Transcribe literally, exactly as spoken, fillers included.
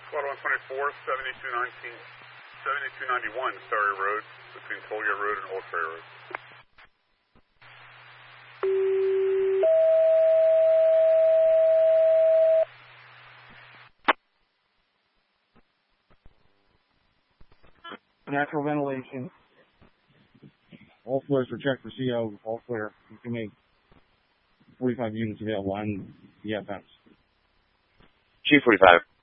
Squad one twenty-four, seventy-two nineteen, seventy-two ninety-one Starry Road, between Tollgate Road and Old Ferry Road. Natural ventilation. All floors are checked for C O. All clear. You can make forty-five units available on the F Ms. Chief forty-five.